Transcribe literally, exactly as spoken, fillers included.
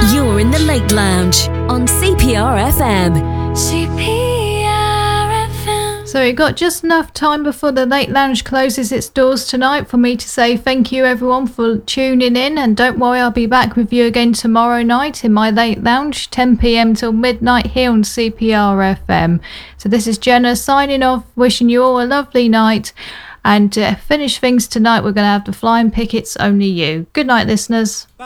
You're in the Late Lounge on C P R F M. C P R F M. So we've got just enough time before the Late Lounge closes its doors tonight for me to say thank you everyone for tuning in, and don't worry, I'll be back with you again tomorrow night in my Late Lounge, ten p.m. till midnight here on C P R F M. So this is Jenna signing off, wishing you all a lovely night, and to finish things tonight we're going to have the Flying Pickets, Only You. Good night, listeners.